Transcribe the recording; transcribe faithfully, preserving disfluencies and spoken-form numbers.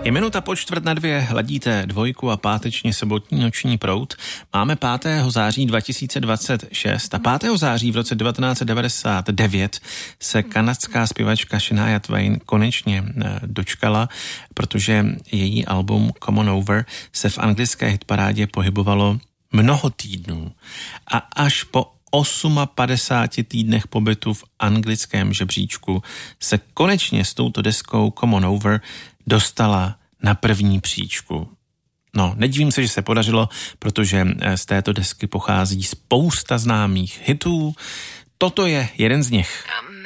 Je minuta po čtvrt na dvě, hladíte dvojku a pátečně sobotní noční proud. Máme pátého září dva tisíce dvacet šest a pátého září v roce devatenáct set devadesát devět se kanadská zpěvačka Shania Twain konečně dočkala, protože její album Come On Over se v anglické hitparádě pohybovalo mnoho týdnů a až po padesáti osmi týdnech pobytu v anglickém žebříčku se konečně s touto deskou Come On Over dostala na první příčku. No, nedivím se, že se podařilo, protože z této desky pochází spousta známých hitů. Toto je jeden z nich.